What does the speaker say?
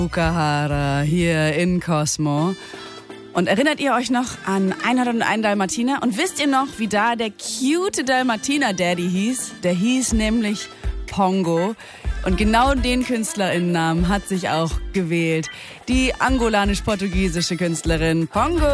Okahara hier in Cosmo. Und erinnert ihr euch noch an 101 Dalmatiner? Und wisst ihr noch, wie da der cute Dalmatiner-Daddy hieß? Der hieß nämlich Pongo. Und genau den KünstlerInnennamen hat sich auch gewählt die angolanisch-portugiesische Künstlerin Pongo.